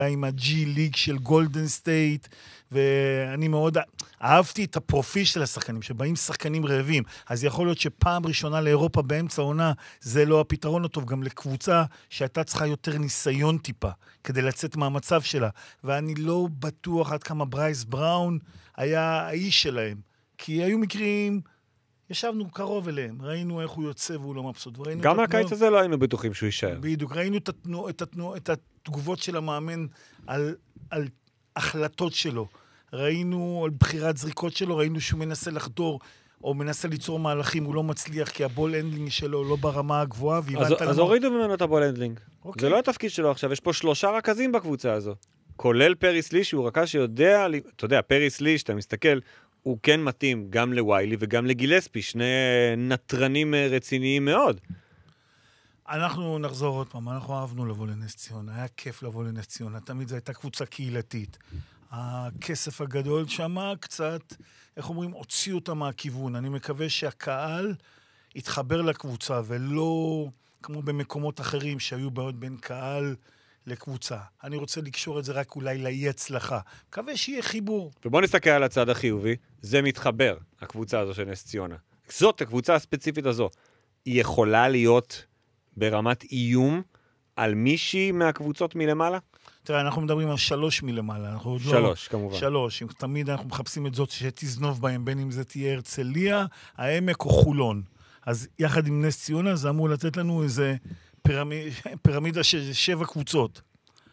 עם הג'י ליג של גולדן סטייט, ואני מאוד אהבתי את הפרופיל של השחקנים, שבאים שחקנים רעבים, אז יכול להיות שפעם ראשונה לאירופה באמצע העונה, זה לא הפתרון הטוב, גם לקבוצה שהייתה צריכה יותר ניסיון טיפה, כדי לצאת מהמצב שלה, ואני לא בטוח עד כמה ברייס בראון היה האיש שלהם, כי היו מקרים, ישבנו קרוב אליהם, ראינו איך הוא יוצא והוא לא מבסוט. גם מהקיץ הזה לא היינו בטוחים שהוא יישאר. בדיוק, ראינו את התגובות של המאמן על החלטות שלו. ראינו על בחירת זריקות שלו, ראינו שהוא מנסה לחדור, או מנסה ליצור מהלכים, הוא לא מצליח, כי הבול הנדלינג שלו לא ברמה הגבוהה. אז הורידו ממנו את הבול הנדלינג. זה לא התפקיד שלו עכשיו, יש פה 3 רכזים בקבוצה הזו. כולל פריס לי, שהוא רכז שיודע, אתה יודע, פריס לי, שאתה מסתכל, הוא כן מתאים גם לוויילי וגם לגילספי, שני נטרנים רציניים מאוד. אנחנו נחזור עוד פעם, אנחנו אהבנו לבוא לנס ציונה, היה כיף לבוא לנס ציונה, תמיד זו הייתה קבוצה קהילתית. הכסף הגדול שם קצת, איך אומרים, הוציאו אותה מהכיוון. אני מקווה שהקהל יתחבר לקבוצה, ולא כמו במקומות אחרים שהיו בעוד בין קהל לקבוצה. אני רוצה לקשור את זה רק אולי לאי הצלחה. מקווה שיהיה חיבור. ובוא נסתכל על הצד החיובי, זה מתחבר, הקבוצה הזו של נס ציונה. זאת, הקבוצה הספציפית הזו, היא יכולה להיות ברמת איום על מישהי מהקבוצות מלמעלה? תראה, אנחנו מדברים על 3 מלמעלה. 3, כמובן. 3. תמיד אנחנו מחפשים את זאת שתזנוב בהם, בין אם זה תהיה הרצליה, העמק או חולון. אז יחד עם נס ציונה, זה אמור לתת לנו איזה פירמידה של 7 קבוצות.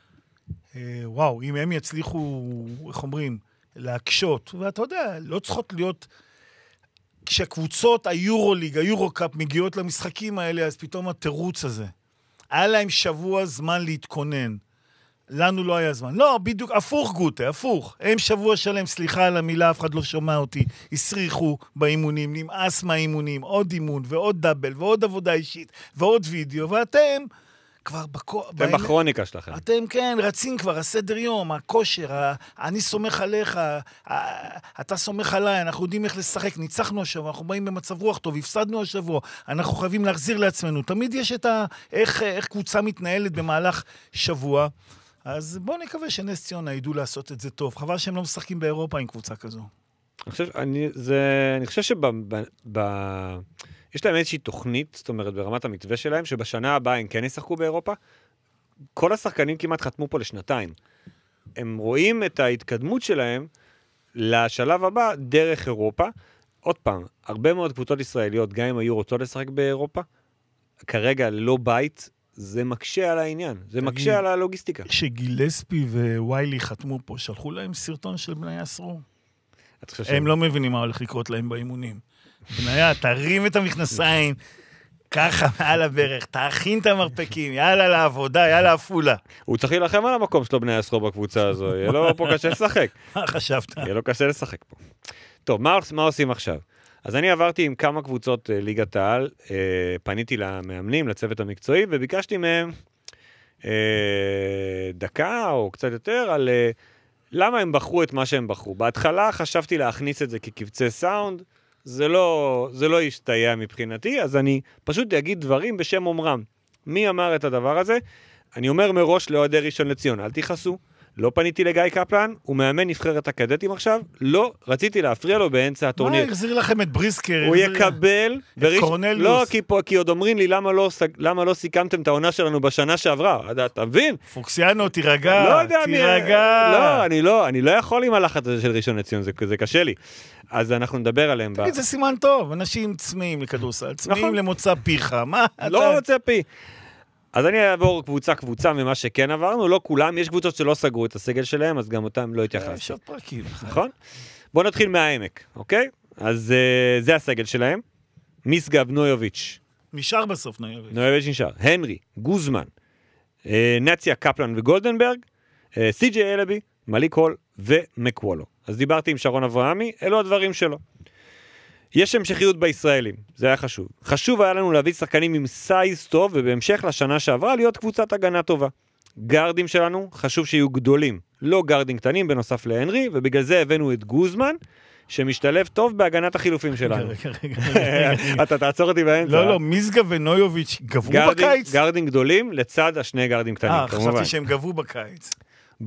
וואו, אם הם יצליחו, איך אומרים, להקשות, ואתה יודע, לא צריכות להיות, כשהקבוצות היורוליג, היורוקאפ מגיעות למשחקים האלה, אז פתאום התירוץ הזה. היה להם שבוע זמן להתכונן. לנו לא היה זמן. לא, בדיוק, הפוך גוטה, הפוך. הם שבוע שלם, סליחה על המילה, אף אחד לא שומע אותי, הסריחו באימונים, נמאס מהאימונים, עוד אימון ועוד דאבל ועוד עבודה אישית ועוד וידאו, ואתם כבר אתם בכרוניקה שלכם. אתם כן, רצים כבר, הסדר יום, הכושר, אני סומך עליך, אתה סומך עליי, אנחנו יודעים איך לשחק, ניצחנו השבוע, אנחנו באים במצב רוח טוב, הפסדנו השבוע, אנחנו חייבים להחזיר לעצמנו. תמיד יש את איך קבוצה מתנהלת במהלך שבוע. אז בואו נקווה שנס ציונה ידעו לעשות את זה טוב. חבל שהם לא משחקים באירופה עם קבוצה כזו. אני חושב יש להם איזושהי תוכנית, זאת אומרת, ברמת המתווה שלהם, שבשנה הבאה הם כן ישחקו באירופה. כל השחקנים כמעט חתמו פה לשנתיים. הם רואים את ההתקדמות שלהם לשלב הבא דרך אירופה. עוד פעם, הרבה מאוד קבוצות ישראליות, גם אם היו רוצות לשחק באירופה, כרגע לא בית, זה מקשה על העניין, זה מקשה על הלוגיסטיקה. שגילספי וויילי חתמו פה, שלחו להם סרטון של בני אסרו. הם לא מבינים מה הולך לקרות להם באימונים. בניה, תרים את המכנסיים, ככה מעל הברך, תאכין את המרפקים, יאללה לעבודה, יאללה אפולה. הוא צריך להילחם על המקום שלו בני אסרו בקבוצה הזו, יהיה לו פה קשה לשחק. מה חשבת? יהיה לו קשה לשחק פה. טוב, מה עושים עכשיו? אז אני עברתי עם כמה קבוצות ליגת העל, פניתי למאמנים, לצוות המקצועי, וביקשתי מהם דקה או קצת יותר על למה הם בחרו את מה שהם בחרו. בהתחלה חשבתי להכניס את זה כקבצי סאונד, זה לא ישתהיה מבחינתי, אז אני פשוט אגיד דברים בשם אומרם. מי אמר את הדבר הזה? אני אומר מראש לאוהדי ראשון לציון, אל תיחסו. לא פניתי לגיא קפלן, הוא מאמן נבחרת הקדטים עכשיו, לא רציתי להפריע לו באמצע הטורניר. מה, החזיר לכם את בריסקר? הוא יקבל, את קורנליוס. לא, כי עוד אומרים לי למה לא סיכמתם את העונה שלנו בשנה שעברה, אתה מבין? פוקסיאנו, תירגע, לא יודע, תירגע. אני לא יכול עם הלחץ הזה של ראשון לציון, זה קשה לי. אז אנחנו נדבר עליהם. תגיד, זה סימן טוב, אנשים צמאים לכדורסל, צמאים למוצא פיך, מה? לא מוצא פי. אז אני אעבור קבוצה ממה שכן עברנו, לא כולם, יש קבוצות שלא סגרו את הסגל שלהם, אז גם אותם לא התייחסתי. יש עוד פרקים. נכון? בואו נתחיל מהעמק, אוקיי? אז זה הסגל שלהם. משגב, נויוביץ'. נשאר בסוף נויוביץ'. נויוביץ' נשאר. הנרי, גוזמן, נציה, קפלן וגולדנברג, סי.ג'יי אלבי, מליק הול ומקוולו. אז דיברתי עם שרון אברהמי, אלו הדברים שלו. יש המשכיות בישראלים, זה היה חשוב. חשוב היה לנו להביא שחקנים עם סייז טוב, ובהמשך לשנה שעברה להיות קבוצת הגנה טובה. גרדים שלנו חשוב שיהיו גדולים, לא גרדים קטנים בנוסף להנרי, ובגלל זה הבאנו את גוזמן, שמשתלב טוב בהגנת החילופים שלנו. רגע. אתה תעצור אותי באמצע. לא, משגב ונויוביץ' גבו בקיץ? גרדים גדולים לצד השני גרדים קטנים. חשבתי שהם גבו בקיץ.